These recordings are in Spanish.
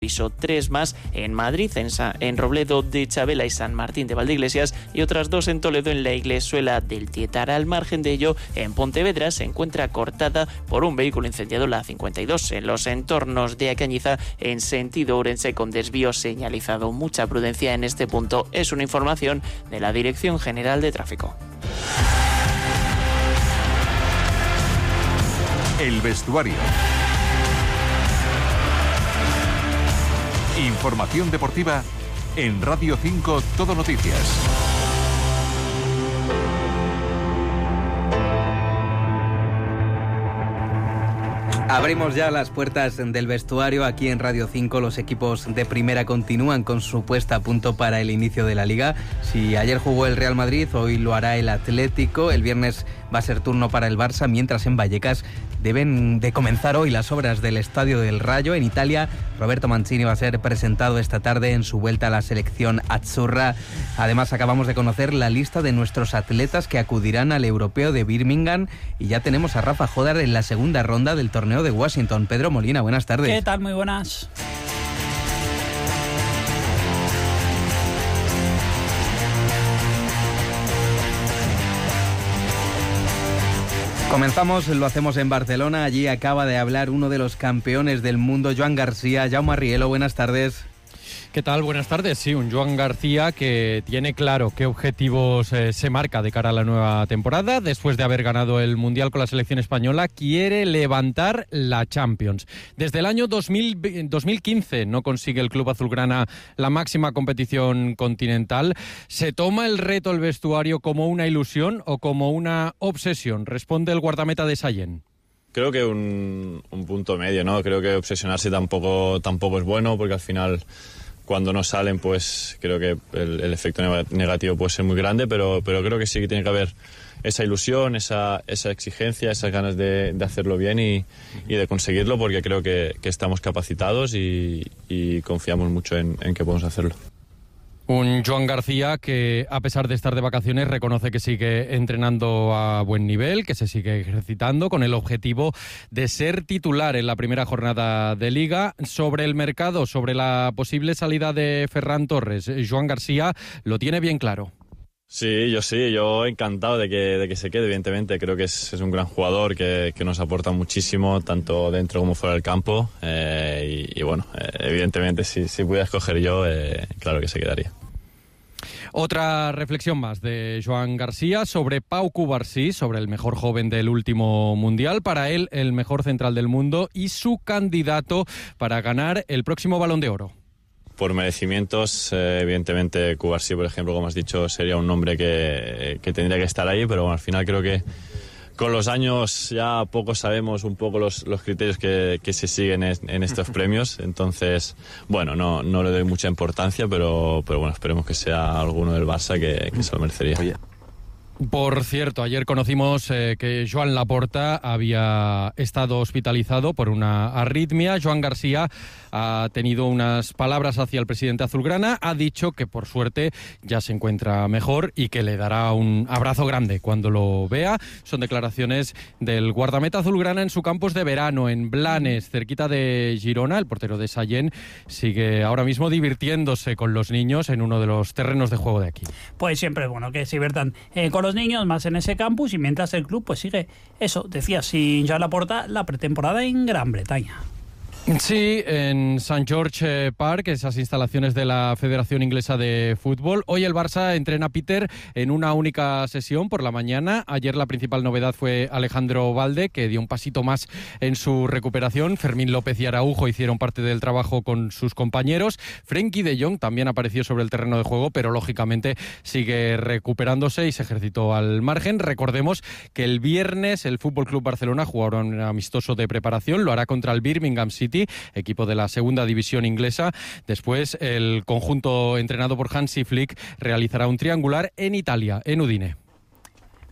aviso. 3 más en Madrid, en Robledo de Chabela y San Martín de Valdeiglesias, y otras 2 en Toledo, en la Iglesuela del Tietar. Al margen de ello, en Pontevedra se encuentra cortada por un vehículo incendiado la 52 en los entornos de Cañiza en sentido Ourense, con desvío señalizado. Mucha prudencia en este punto. Es una información de la Dirección General de Tráfico. El vestuario. Información deportiva en Radio 5 Todo Noticias. Abrimos ya las puertas del vestuario aquí en Radio 5. Los equipos de primera continúan con su puesta a punto para el inicio de la Liga. Si ayer jugó el Real Madrid, hoy lo hará el Atlético. El viernes va a ser turno para el Barça, mientras en Vallecas deben de comenzar hoy las obras del Estadio del Rayo. En Italia, Roberto Mancini va a ser presentado esta tarde en su vuelta a la selección azzurra. Además, acabamos de conocer la lista de nuestros atletas que acudirán al Europeo de Birmingham, y ya tenemos a Rafa Jodar en la segunda ronda del torneo de Washington. Pedro Molina, buenas tardes. ¿Qué tal? Muy buenas. Comenzamos, lo hacemos en Barcelona. Allí acaba de hablar uno de los campeones del mundo, Joan García. Jaume Arrielo, buenas tardes. ¿Qué tal? Buenas tardes. Sí, un Joan García que tiene claro qué objetivos se marca de cara a la nueva temporada. Después de haber ganado el Mundial con la selección española, quiere levantar la Champions. Desde el año 2015 no consigue el club azulgrana la máxima competición continental. ¿Se toma el reto el vestuario como una ilusión o como una obsesión? Responde el guardameta de Sallent. Creo que un punto medio, ¿no? Creo que obsesionarse tampoco es bueno, porque al final, cuando no salen, pues creo que el efecto negativo puede ser muy grande, pero creo que sí que tiene que haber esa ilusión, esa exigencia, esas ganas de hacerlo bien y de conseguirlo, porque creo que estamos capacitados y confiamos mucho en que podemos hacerlo. Un Joan García que, a pesar de estar de vacaciones, reconoce que sigue entrenando a buen nivel, que se sigue ejercitando con el objetivo de ser titular en la primera jornada de Liga. Sobre el mercado, sobre la posible salida de Ferran Torres, Joan García lo tiene bien claro. Sí, yo encantado de que se quede, evidentemente. Creo que es un gran jugador que nos aporta muchísimo, tanto dentro como fuera del campo. Y bueno, evidentemente, si pudiera escoger yo, claro que se quedaría. Otra reflexión más de Joan García sobre Pau Cubarsí, sobre el mejor joven del último Mundial, para él el mejor central del mundo y su candidato para ganar el próximo Balón de Oro. Por merecimientos, evidentemente Cubarsí, por ejemplo, como has dicho, sería un nombre que tendría que estar ahí, pero bueno, al final creo que con los años ya poco sabemos un poco los criterios que se siguen en estos premios. Entonces, bueno, no le doy mucha importancia, pero bueno, esperemos que sea alguno del Barça que se lo merecería. Oye. Por cierto, ayer conocimos que Joan Laporta había estado hospitalizado por una arritmia. Joan García ha tenido unas palabras hacia el presidente azulgrana, ha dicho que por suerte ya se encuentra mejor y que le dará un abrazo grande cuando lo vea. Son declaraciones del guardameta azulgrana en su campus de verano en Blanes, cerquita de Girona. El portero de Sallent sigue ahora mismo divirtiéndose con los niños en uno de los terrenos de juego de aquí. Pues siempre es bueno que se diviertan con los niños más en ese campus, y mientras el club pues sigue, eso, decía, sin Joan Laporta, la pretemporada en Gran Bretaña. Sí, en St. George Park, esas instalaciones de la Federación Inglesa de Fútbol. Hoy el Barça entrena a Peter en una única sesión por la mañana. Ayer la principal novedad fue Alejandro Balde, que dio un pasito más en su recuperación. Fermín López y Araujo hicieron parte del trabajo con sus compañeros. Frenkie de Jong también apareció sobre el terreno de juego, pero lógicamente sigue recuperándose y se ejercitó al margen. Recordemos que el viernes el Fútbol Club Barcelona jugará un amistoso de preparación, lo hará contra el Birmingham City, equipo de la segunda división inglesa. Después el conjunto entrenado por Hansi Flick realizará un triangular en Italia, en Udine.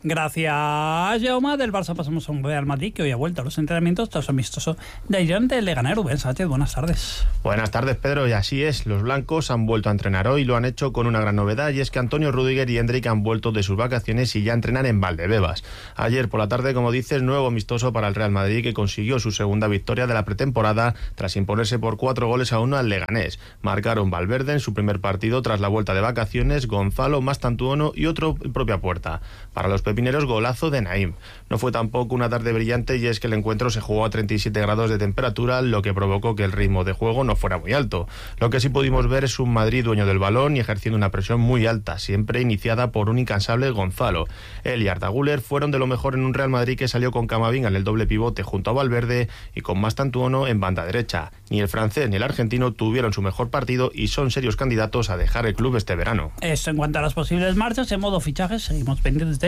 Gracias, Jaume. Del Barça pasamos a un Real Madrid que hoy ha vuelto a los entrenamientos tras amistoso de ayer ante el Leganés. Rubén Sánchez, buenas tardes. Buenas tardes, Pedro, y así es. Los blancos han vuelto a entrenar hoy y lo han hecho con una gran novedad, y es que Antonio Rüdiger y Endrick han vuelto de sus vacaciones y ya entrenan en Valdebebas. Ayer por la tarde, como dices, nuevo amistoso para el Real Madrid, que consiguió su segunda victoria de la pretemporada tras imponerse por 4-1 al Leganés. Marcaron Valverde en su primer partido tras la vuelta de vacaciones, Gonzalo, Mastantuono y otro en propia puerta. Para los pepineros, golazo de Naim. No fue tampoco una tarde brillante, y es que el encuentro se jugó a 37 grados de temperatura, lo que provocó que el ritmo de juego no fuera muy alto. Lo que sí pudimos ver es un Madrid dueño del balón y ejerciendo una presión muy alta, siempre iniciada por un incansable Gonzalo. Él y Arda Güler fueron de lo mejor en un Real Madrid que salió con Camavinga en el doble pivote junto a Valverde y con Mastantuono en banda derecha. Ni el francés ni el argentino tuvieron su mejor partido y son serios candidatos a dejar el club este verano. Esto en cuanto a las posibles marchas. En modo fichajes seguimos pendientes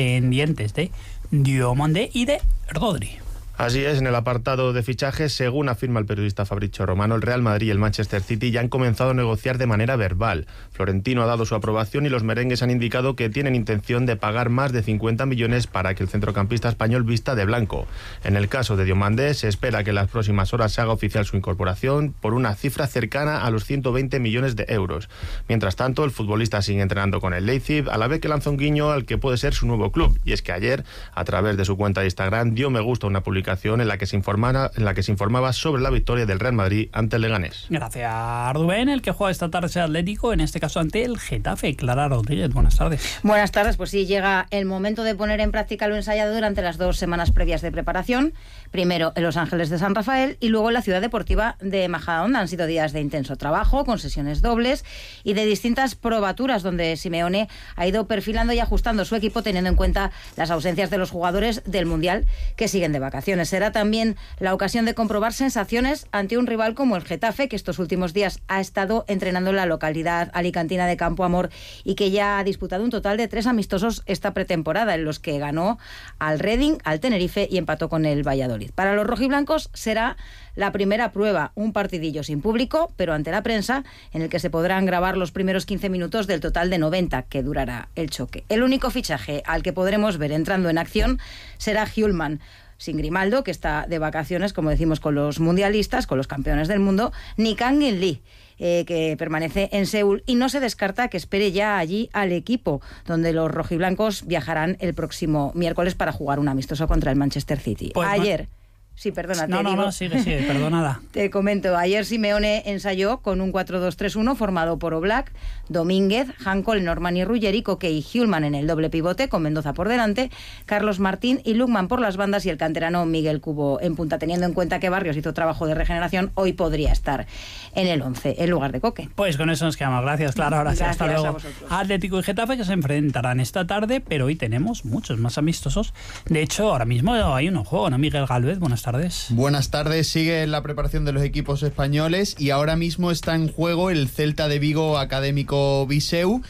de Diomande y de Rodri. Así es, en el apartado de fichajes, según afirma el periodista Fabrizio Romano, el Real Madrid y el Manchester City ya han comenzado a negociar de manera verbal. Florentino ha dado su aprobación y los merengues han indicado que tienen intención de pagar más de 50 millones para que el centrocampista español vista de blanco. En el caso de Diomandé, se espera que en las próximas horas se haga oficial su incorporación por una cifra cercana a los 120 millones de euros. Mientras tanto, el futbolista sigue entrenando con el Leipzig, a la vez que lanza un guiño al que puede ser su nuevo club. Y es que ayer, a través de su cuenta de Instagram, dio me gusta a una publicación en la que se informaba sobre la victoria del Real Madrid ante el Leganés. Gracias, Rubén. El que juega esta tarde es Atlético, en este caso ante el Getafe. Clara Rodríguez, buenas tardes. Buenas tardes, pues sí, llega el momento de poner en práctica lo ensayado durante las 2 semanas previas de preparación. Primero en Los Ángeles de San Rafael y luego en la ciudad deportiva de Majadahonda. Han sido días de intenso trabajo, con sesiones dobles y de distintas probaturas, donde Simeone ha ido perfilando y ajustando su equipo teniendo en cuenta las ausencias de los jugadores del Mundial que siguen de vacaciones. Será también la ocasión de comprobar sensaciones ante un rival como el Getafe, que estos últimos días ha estado entrenando en la localidad alicantina de Campo Amor y que ya ha disputado un total de 3 amistosos esta pretemporada, en los que ganó al Reading, al Tenerife y empató con el Valladolid. Para los rojiblancos será la primera prueba, un partidillo sin público, pero ante la prensa, en el que se podrán grabar los primeros 15 minutos del total de 90 que durará el choque. El único fichaje al que podremos ver entrando en acción será Hjulmand, sin Grimaldo, que está de vacaciones, como decimos, con los mundialistas, con los campeones del mundo, ni Kangin Lee, que permanece en Seúl, y no se descarta que espere ya allí al equipo, donde los rojiblancos viajarán el próximo miércoles para jugar un amistoso contra el Manchester City. Pues ayer... Sí, perdona. Sigue, perdonada. Te comento, ayer Simeone ensayó con un 4-2-3-1 formado por Oblak, Domínguez, Hancol, Norman y Ruggeri, Koke y Hjulmand en el doble pivote, con Mendoza por delante, Carlos Martín y Lukman por las bandas y el canterano Miguel Cubo en punta. Teniendo en cuenta que Barrios hizo trabajo de regeneración, hoy podría estar en el 11 en lugar de Koke. Pues con eso nos quedamos. Gracias, Clara. Gracias, hasta luego. Atlético y Getafe, que se enfrentarán esta tarde, pero hoy tenemos muchos más amistosos. De hecho, ahora mismo hay uno juego, ¿no? Miguel Galvez, buenas tardes. Buenas tardes, sigue la preparación de los equipos españoles y ahora mismo está en juego el Celta de Vigo Académico Viseu,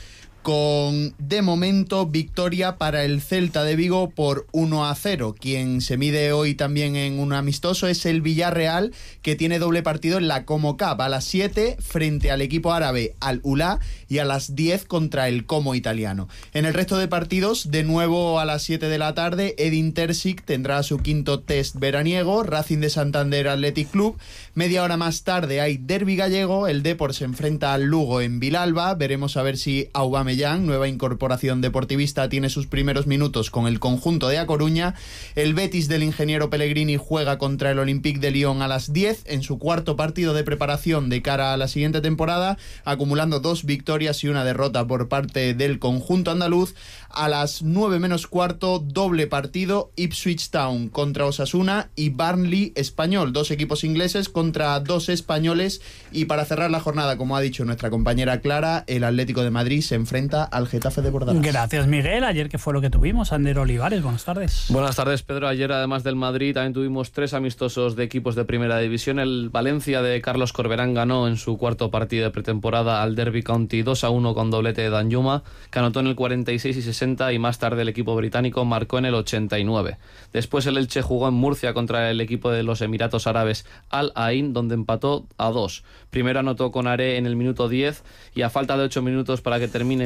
con, de momento, victoria para el Celta de Vigo por 1-0. Quien se mide hoy también en un amistoso es el Villarreal, que tiene doble partido en la Como Cup, a las 7 frente al equipo árabe Al Ula y a las 10 contra el Como italiano. En el resto de partidos, de nuevo a las 7 de la tarde, Edin Terzic tendrá su quinto test veraniego, Racing de Santander Athletic Club. Media hora más tarde hay derbi gallego, el Depor se enfrenta al Lugo en Vilalba. Veremos a ver si Aubameyang, nueva incorporación deportivista, tiene sus primeros minutos con el conjunto de A Coruña. El Betis del ingeniero Pellegrini juega contra el Olympique de Lyon a las 10 en su cuarto partido de preparación de cara a la siguiente temporada, acumulando 2 victorias y una derrota por parte del conjunto andaluz. A las 9 menos cuarto, doble partido, Ipswich Town contra Osasuna y Burnley Español, 2 equipos ingleses contra 2 españoles. Y para cerrar la jornada, como ha dicho nuestra compañera Clara, el Atlético de Madrid se enfrenta al Getafe de Bordalás. Gracias, Miguel. Ayer, ¿qué fue lo que tuvimos? Ander Olivares, buenas tardes. Buenas tardes, Pedro. Ayer, además del Madrid, también tuvimos 3 amistosos de equipos de primera división. El Valencia de Carlos Corberán ganó en su cuarto partido de pretemporada al Derby County 2-1 con doblete de Danjuma, que anotó en el 46 y 60, y más tarde el equipo británico marcó en el 89. Después el Elche jugó en Murcia contra el equipo de los Emiratos Árabes Al Ain, donde empató a 2. Primero anotó Konaré en el minuto 10 y a falta de 8 minutos para que termine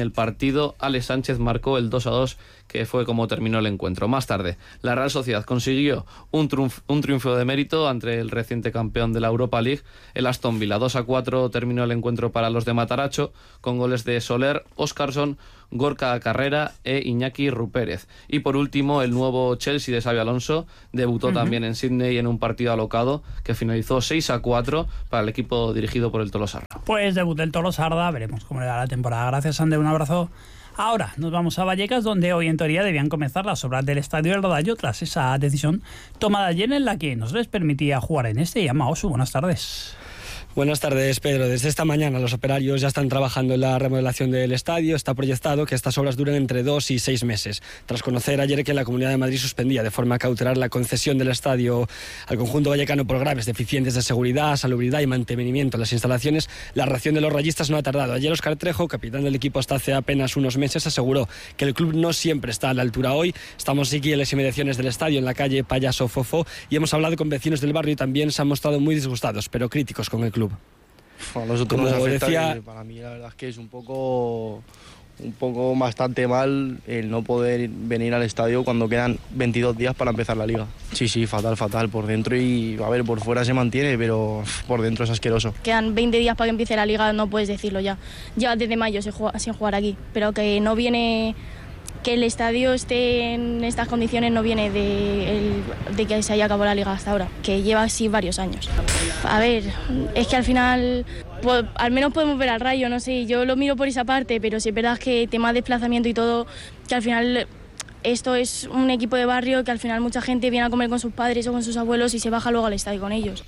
el partido. Alex Sánchez marcó el 2-2, que fue como terminó el encuentro. Más tarde, la Real Sociedad consiguió un triunfo de mérito ante el reciente campeón de la Europa League, el Aston Villa. 2-4 terminó el encuentro para los de Mataracho, con goles de Soler, Óscarson, Gorka Carrera e Iñaki Rupérez. Y por último, el nuevo Chelsea de Xabi Alonso debutó también en Sydney en un partido alocado que finalizó 6-4 para el equipo dirigido por el Tolosarda. Pues debut del Tolosarda, veremos cómo le da la temporada. Gracias, Ander, un abrazo. Ahora nos vamos a Vallecas, donde hoy en teoría debían comenzar las obras del Estadio del Rodallo tras esa decisión tomada ayer en la que no se les permitía jugar en este. Llama Osu, buenas tardes. Buenas tardes, Pedro. Desde esta mañana los operarios ya están trabajando en la remodelación del estadio. Está proyectado que estas obras duren entre 2 y 6 meses. Tras conocer ayer que la Comunidad de Madrid suspendía de forma cautelar la concesión del estadio al conjunto vallecano por graves deficiencias de seguridad, salubridad y mantenimiento en las instalaciones, la reacción de los rayistas no ha tardado. Ayer Óscar Trejo, capitán del equipo hasta hace apenas unos meses, aseguró que el club no siempre está a la altura hoy. Estamos aquí en las inmediaciones del estadio, en la calle Payaso Fofo, y hemos hablado con vecinos del barrio y también se han mostrado muy disgustados, pero críticos con el club. A nosotros nos afecta, para mí la verdad es que es un poco bastante mal el no poder venir al estadio cuando quedan 22 días para empezar la liga. Sí, fatal por dentro, y a ver, por fuera se mantiene, pero por dentro es asqueroso. Quedan 20 días para que empiece la liga, no puedes decirlo ya. Lleva desde mayo sin jugar aquí, pero que no viene... Que el estadio esté en estas condiciones no viene de que se haya acabado la liga hasta ahora, que lleva así varios años. A ver, es que al final, pues, al menos podemos ver al Rayo, no sé, yo lo miro por esa parte, pero sí es verdad que tema de desplazamiento y todo, que al final esto es un equipo de barrio que al final mucha gente viene a comer con sus padres o con sus abuelos y se baja luego al estadio con ellos.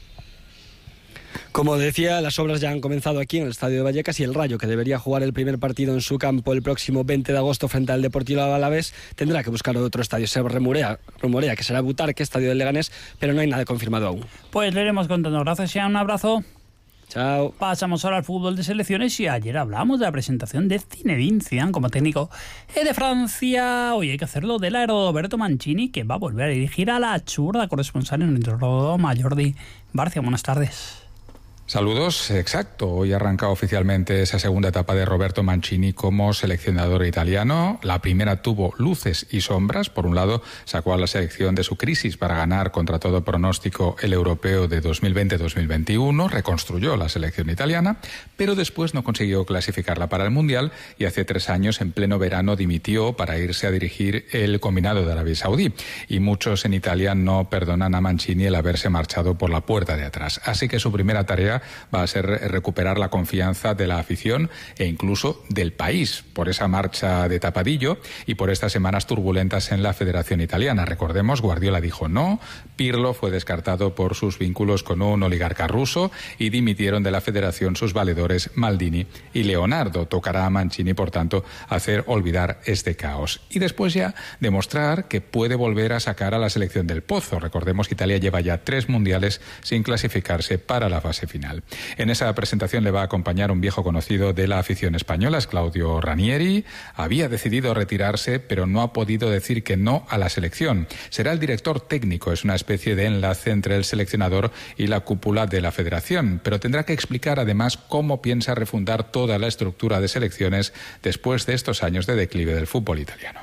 Como decía, las obras ya han comenzado aquí en el Estadio de Vallecas, y el Rayo, que debería jugar el primer partido en su campo el próximo 20 de agosto frente al Deportivo Alavés, tendrá que buscar otro estadio. Se rumorea que será Butarque, estadio del Leganés, pero no hay nada confirmado aún. Pues le iremos contando. Gracias, Sean, un abrazo. Chao. Pasamos ahora al fútbol de selecciones, y ayer hablamos de la presentación de Zinedine Zidane como técnico de Francia. Hoy hay que hacerlo del Roberto Mancini, que va a volver a dirigir a la churda. Corresponsal en Roma, Jordi Barcia. Buenas tardes. Saludos, exacto. Hoy arranca oficialmente esa segunda etapa de Roberto Mancini como seleccionador italiano. La primera tuvo luces y sombras. Por un lado, sacó a la selección de su crisis para ganar contra todo pronóstico el europeo de 2020-2021. Reconstruyó la selección italiana, pero después no consiguió clasificarla para el Mundial, y hace 3 años, en pleno verano, dimitió para irse a dirigir el combinado de Arabia Saudí. Y muchos en Italia no perdonan a Mancini el haberse marchado por la puerta de atrás. Así que su primera tarea va a ser recuperar la confianza de la afición e incluso del país por esa marcha de tapadillo y por estas semanas turbulentas en la Federación Italiana. Recordemos, Guardiola dijo no, Pirlo fue descartado por sus vínculos con un oligarca ruso y dimitieron de la Federación sus valedores Maldini y Leonardo. Tocará a Mancini, por tanto, hacer olvidar este caos y después ya demostrar que puede volver a sacar a la selección del pozo. Recordemos que Italia lleva ya 3 mundiales sin clasificarse para la fase final. En esa presentación le va a acompañar un viejo conocido de la afición española, es Claudio Ranieri. Había decidido retirarse, pero no ha podido decir que no a la selección. Será el director técnico, es una especie de enlace entre el seleccionador y la cúpula de la federación, pero tendrá que explicar además cómo piensa refundar toda la estructura de selecciones después de estos años de declive del fútbol italiano.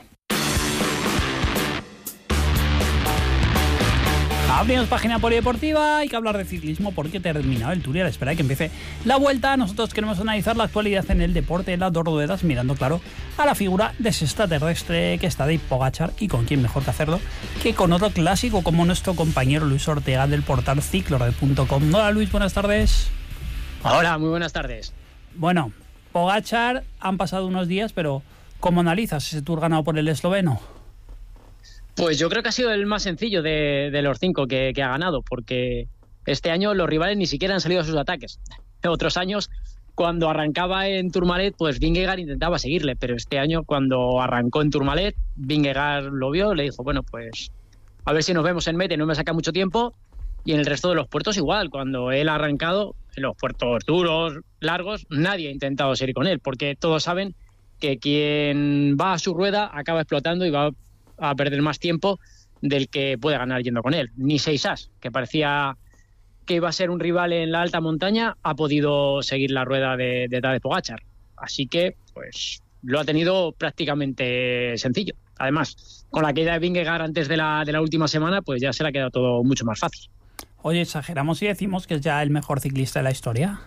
Abrimos página polideportiva, hay que hablar de ciclismo porque terminado el Tour y a la espera de que empiece la vuelta. Nosotros queremos analizar la actualidad en el deporte de las 2 ruedas, mirando claro a la figura de ese extraterrestre que está de Pogačar, y con quién mejor que hacerlo que con otro clásico como nuestro compañero Luis Ortega del portal ciclored.com. Hola Luis, buenas tardes. Hola, muy buenas tardes. Bueno, Pogačar, han pasado unos días, pero ¿cómo analizas ese Tour ganado por el esloveno? Pues yo creo que ha sido el más sencillo de los 5 que ha ganado, porque este año los rivales ni siquiera han salido a sus ataques. Otros años, cuando arrancaba en Tourmalet, pues Vingegaard intentaba seguirle, pero este año, cuando arrancó en Tourmalet, Vingegaard lo vio, le dijo, bueno, pues a ver si nos vemos en Mete, no me saca mucho tiempo, y en el resto de los puertos igual. Cuando él ha arrancado, en los puertos duros, largos, nadie ha intentado seguir con él, porque todos saben que quien va a su rueda acaba explotando y va a perder más tiempo del que puede ganar yendo con él. Ni Seixas, que parecía que iba a ser un rival en la alta montaña, ha podido seguir la rueda de Tadej Pogačar. Así que, pues, lo ha tenido prácticamente sencillo. Además, con la caída de Vingegaard antes de la última semana, pues ya se le ha quedado todo mucho más fácil. Oye, ¿exageramos si decimos que es ya el mejor ciclista de la historia?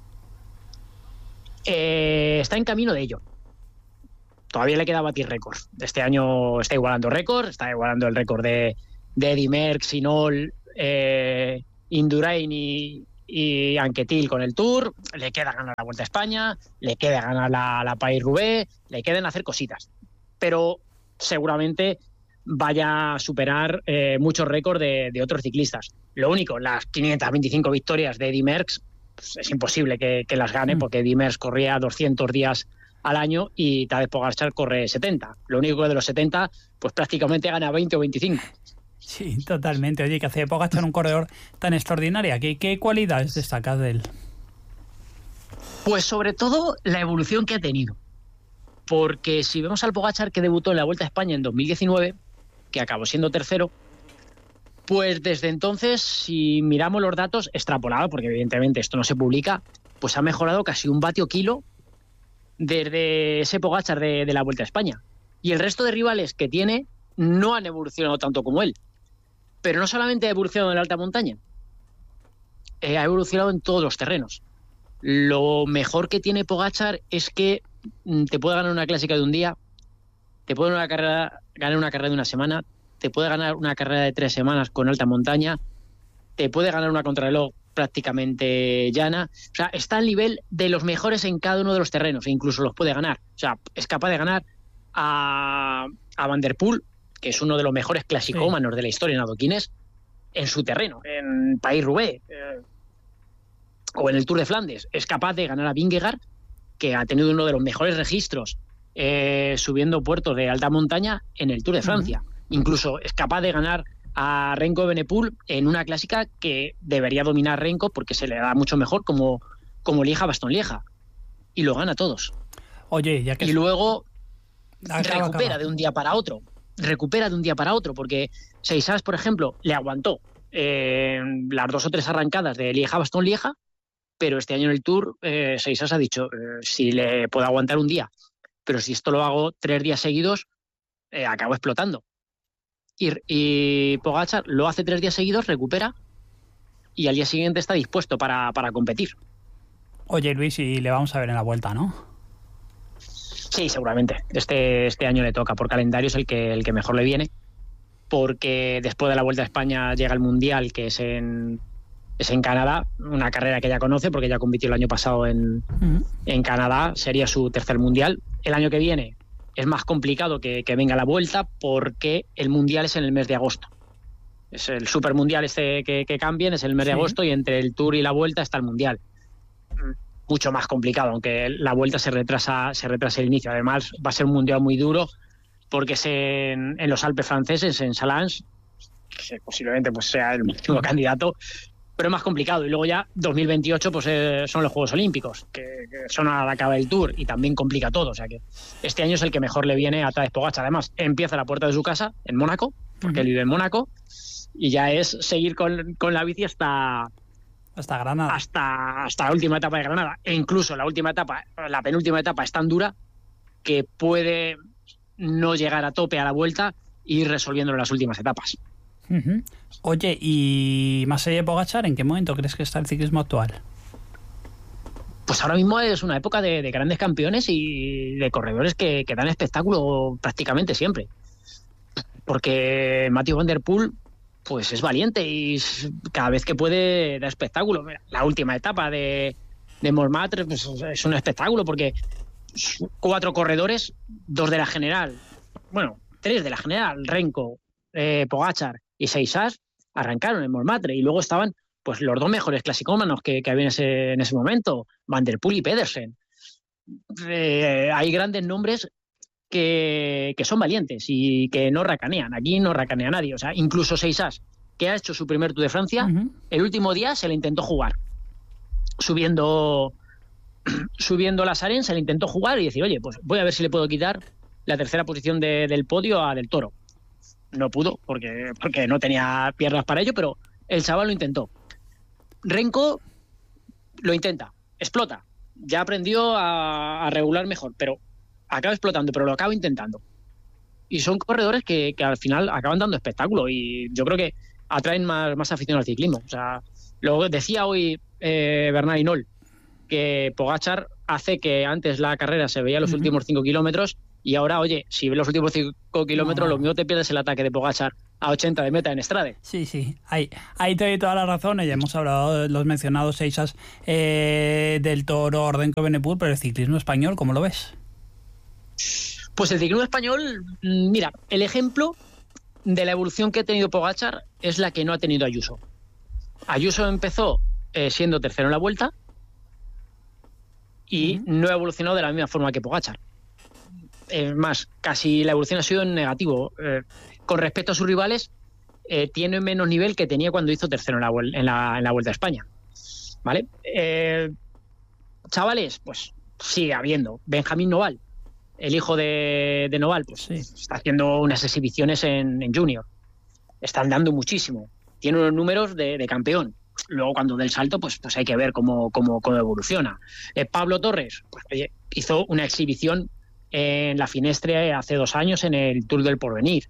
Está en camino de ello. Todavía le queda batir récord. Este año está igualando récord, está igualando el récord de Eddy Merckx, Hinault, Indurain y Anquetil con el Tour. Le queda ganar la Vuelta a España, le queda ganar la Paris-Roubaix, le quedan hacer cositas. Pero seguramente vaya a superar muchos récords de otros ciclistas. Lo único, las 525 victorias de Eddy Merckx, pues es imposible que las gane, porque Eddy Merckx corría 200 días al año y Tadej Pogačar corre 70. Lo único que de los 70, pues prácticamente gana 20 o 25. Sí, totalmente. Oye, ¿qué hace Pogačar un corredor tan extraordinaria? ¿Qué cualidades destacas de él? Pues sobre todo la evolución que ha tenido. Porque si vemos al Pogačar que debutó en la Vuelta a España en 2019, que acabó siendo tercero, pues desde entonces, si miramos los datos extrapolados, porque evidentemente esto no se publica, pues ha mejorado casi 1 vatio kilo desde ese Pogačar de la Vuelta a España. Y el resto de rivales que tiene no han evolucionado tanto como él. Pero no solamente ha evolucionado en la alta montaña, ha evolucionado en todos los terrenos. Lo mejor que tiene Pogačar es que te puede ganar una clásica de un día, te puede ganar una carrera de una semana, te puede ganar una carrera de 3 semanas con alta montaña, te puede ganar una contrarreloj prácticamente llana. O sea, está al nivel de los mejores en cada uno de los terrenos e incluso los puede ganar. O sea, es capaz de ganar a Van der Poel, que es uno de los mejores clasicómanos de la historia en adoquines, en su terreno, en Paris-Roubaix o en el Tour de Flandes. Es capaz de ganar a Vingegaard, que ha tenido uno de los mejores registros subiendo puertos de alta montaña en el Tour de Francia. Incluso es capaz de ganar a Remco Evenepoel en una clásica que debería dominar Remco porque se le da mucho mejor, como Lieja-Bastogne-Lieja. Y lo gana a todos. Oye, ya que... Y luego recupera de un día para otro. Porque Seixas, por ejemplo, le aguantó las 2 o 3 arrancadas de Lieja-Bastogne-Lieja, pero este año en el Tour Seixas ha dicho, si le puedo aguantar un día, pero si esto lo hago 3 días seguidos, acabo explotando. Y Pogačar lo hace 3 días seguidos, recupera y al día siguiente está dispuesto para competir. Oye, Luis, y le vamos a ver en la Vuelta, ¿no? Sí, seguramente. Este año le toca, por calendario es el que mejor le viene, porque después de la Vuelta a España llega el Mundial, que es en Canadá, una carrera que ya conoce porque ya compitió el año pasado en Canadá, sería su 3er Mundial. El año que viene es más complicado que venga la Vuelta porque el Mundial es en el mes de agosto. Es el Super Mundial que cambien, es el mes de agosto, y entre el Tour y la Vuelta está el Mundial. Mucho más complicado, aunque la Vuelta se retrasa el inicio. Además, va a ser un Mundial muy duro porque es en los Alpes franceses, en Salins, que posiblemente pues sea el último candidato, pero es más complicado. Y luego ya 2028 pues son los Juegos Olímpicos, que son a la cabo del Tour, y también complica todo. O sea que este año es el que mejor le viene a Tadej Pogačar. Además, empieza a la puerta de su casa, en Mónaco, porque él vive en Mónaco, y ya es seguir con la bici hasta Granada, hasta la última etapa de Granada. E incluso la penúltima etapa es tan dura que puede no llegar a tope a la Vuelta e ir resolviéndolo en las últimas etapas. Oye, y más allá de Pogačar, ¿en qué momento crees que está el ciclismo actual? Pues ahora mismo es una época de grandes campeones y de corredores que dan espectáculo prácticamente siempre. Porque Mathieu Van der Poel pues es valiente y cada vez que puede da espectáculo. La última etapa de Montmartre pues es un espectáculo porque 4 corredores, 2 de la general, 3 de la general, Remco, Pogačar y Seixas, arrancaron en Montmartre, y luego estaban pues los 2 mejores clasicómanos que había en ese momento, Van der Poel y Pedersen. Hay grandes nombres que son valientes y que no racanean. Aquí no racanea nadie. O sea, incluso Seixas, que ha hecho su primer Tour de Francia, el último día se le intentó jugar. Subiendo las arenas, se le intentó jugar y decir, oye, pues voy a ver si le puedo quitar la 3ª posición del podio a Del Toro. No pudo, porque no tenía piernas para ello, pero el chaval lo intentó. Remco lo intenta, explota. Ya aprendió a regular mejor, pero acaba explotando, pero lo acaba intentando. Y son corredores que al final acaban dando espectáculo y yo creo que atraen más afición al ciclismo. O sea, lo decía hoy Bernard Hinault, que Pogačar hace que antes la carrera se veía los últimos 5 kilómetros y ahora, oye, si ves los últimos 5 kilómetros, lo mismo te pierdes el ataque de Pogačar a 80 de meta en Strade. Sí, ahí te doy toda la razón. Ya hemos hablado de los mencionados Seixas, del Toro, Ordenco, Benepul, pero el ciclismo español, ¿cómo lo ves? Pues el ciclismo español, mira, el ejemplo de la evolución que ha tenido Pogačar es la que no ha tenido Ayuso. Ayuso empezó siendo tercero en la Vuelta y no ha evolucionado de la misma forma que Pogačar. Es más, casi la evolución ha sido en negativo. Con respecto a sus rivales, tiene menos nivel que tenía cuando hizo tercero en la Vuelta a España. ¿Vale? Chavales, pues sigue habiendo. Benjamín Noval, el hijo de Noval, pues está haciendo unas exhibiciones en Junior. Están dando muchísimo. Tiene unos números de campeón. Luego, cuando dé el salto, pues hay que ver cómo evoluciona. Pablo Torres, pues, oye, hizo una exhibición en la Finestre hace 2 años en el Tour del Porvenir.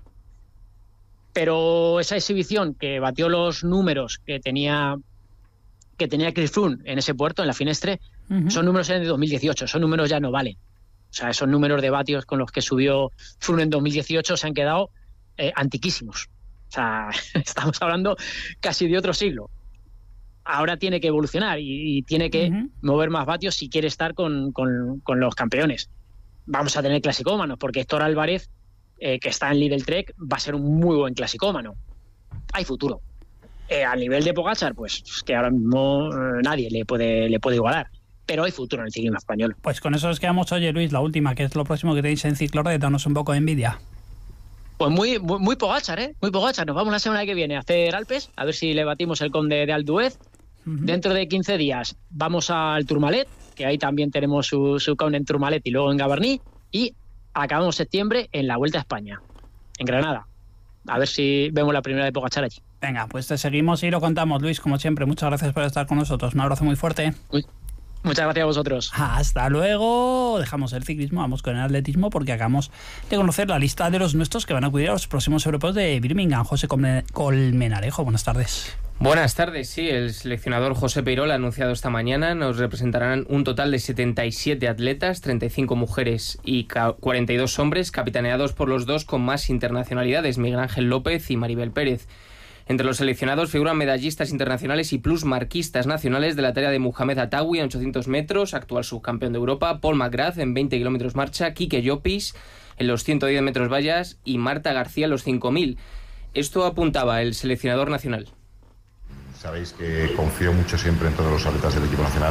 Pero esa exhibición que batió los números que tenía Chris Froome en ese puerto, en la Finestre, son números de 2018. Esos números ya no valen. O sea, esos números de vatios con los que subió Froome en 2018 se han quedado antiquísimos. O sea, estamos hablando casi de otro siglo. Ahora tiene que evolucionar y tiene que mover más vatios si quiere estar con los campeones. Vamos a tener clasicómanos, porque Héctor Álvarez, que está en Lidl Trek, va a ser un muy buen clasicómano. Hay futuro. Al nivel de Pogačar, pues que ahora mismo nadie le puede igualar. Pero hay futuro en el ciclismo español. Pues con eso nos quedamos. Oye, Luis, la última, que es lo próximo que tenéis en Ciclorred, danos un poco de envidia. Pues muy Pogačar, ¿eh? Muy Pogačar. Nos vamos la semana que viene a hacer Alpes, a ver si le batimos el Conde de Alduez. Dentro de 15 días vamos al Tourmalet, que ahí también tenemos su Conde en Tourmalet y luego en Gavarnie. Y acabamos septiembre en la Vuelta a España, en Granada. A ver si vemos la primera de Pogačar allí. Venga, pues te seguimos y lo contamos, Luis, como siempre. Muchas gracias por estar con nosotros. Un abrazo muy fuerte. Muchas gracias a vosotros. Hasta luego. Dejamos el ciclismo, vamos con el atletismo, porque acabamos de conocer la lista de los nuestros que van a acudir a los próximos europeos de Birmingham. José Colmenarejo, buenas tardes. Buenas tardes, sí. El seleccionador José Peirol ha anunciado esta mañana, nos representarán un total de 77 atletas, 35 mujeres y 42 hombres, capitaneados por los dos con más internacionalidades, Miguel Ángel López y Maribel Pérez. Entre los seleccionados figuran medallistas internacionales y plusmarquistas nacionales de la talla de Mohamed Atawi en 800 metros, actual subcampeón de Europa, Paul McGrath en 20 kilómetros marcha, Quique Llopis en los 110 metros vallas y Marta García en los 5000. Esto apuntaba el seleccionador nacional. Sabéis que confío mucho siempre en todos los atletas del equipo nacional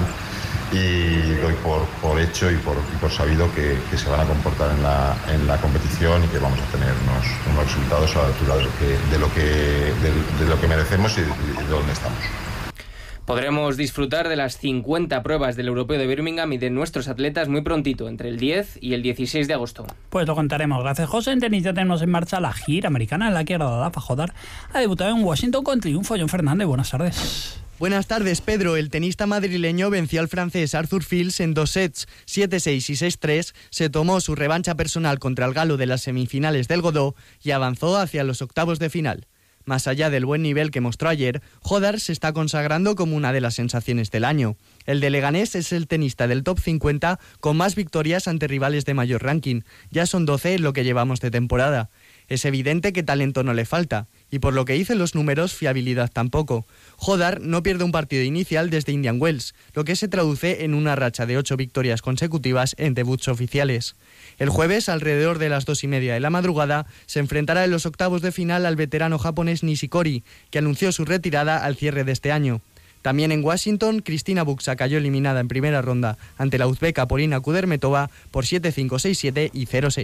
y doy por hecho y por sabido que se van a comportar en la competición y que vamos a tener unos resultados a la altura de lo que merecemos y de donde estamos. Podremos disfrutar de las 50 pruebas del Europeo de Birmingham y de nuestros atletas muy prontito, entre el 10 y el 16 de agosto. Pues lo contaremos. Gracias, José. En tenis ya tenemos en marcha la gira americana en la que Rafa Jodar ha debutado en Washington con triunfo. John Fernández, buenas tardes. Buenas tardes, Pedro. El tenista madrileño venció al francés Arthur Fils en 2 sets, 7-6 y 6-3, se tomó su revancha personal contra el galo de las semifinales del Godó y avanzó hacia los octavos de final. Más allá del buen nivel que mostró ayer, Jodar se está consagrando como una de las sensaciones del año. El de Leganés es el tenista del top 50 con más victorias ante rivales de mayor ranking. Ya son 12 en lo que llevamos de temporada. Es evidente que talento no le falta, y por lo que dicen los números, fiabilidad tampoco. Jodar no pierde un partido inicial desde Indian Wells, lo que se traduce en una racha de 8 victorias consecutivas en debuts oficiales. El jueves, alrededor de las 2:30 de la madrugada, se enfrentará en los octavos de final al veterano japonés Nishikori, que anunció su retirada al cierre de este año. También en Washington, Cristina Buxa cayó eliminada en primera ronda ante la uzbeka Polina Kudermetova por 7-5, 6-7 y 0-6.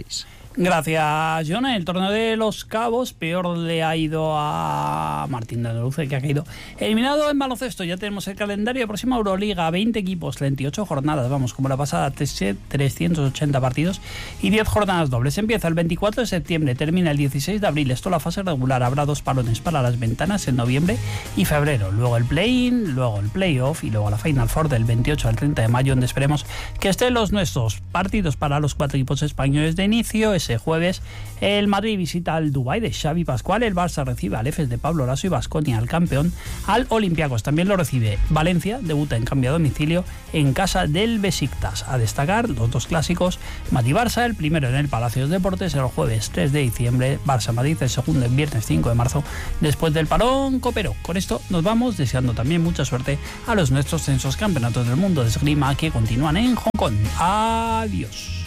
Gracias, John. En el torneo de Los Cabos, peor le ha ido a Martín de Andaluce, que ha caído eliminado en baloncesto. Ya tenemos el calendario de próxima Euroliga, 20 equipos, 38 jornadas, vamos, como la pasada, 380 partidos y 10 jornadas dobles. Empieza el 24 de septiembre, termina el 16 de abril. Esto la fase regular, habrá 2 parones para las ventanas en noviembre y febrero. Luego el play-in, luego el play-off y luego la Final Four del 28 al 30 de mayo, donde esperemos que estén los nuestros. Partidos para los 4 equipos españoles de inicio. Ese jueves el Madrid visita al Dubái de Xavi Pascual, el Barça recibe al Efes de Pablo Laso y Baskonia al campeón, al Olympiacos. También lo recibe Valencia, debuta en cambio a domicilio en casa del Besiktas. A destacar los 2 clásicos, Madrid-Barça, el primero en el Palacios Deportes el jueves 3 de diciembre, Barça-Madrid el segundo el viernes 5 de marzo, después del parón copero. Con esto nos vamos, deseando también mucha suerte a los nuestros en esos campeonatos del mundo de esgrima que continúan en Hong Kong. Adiós.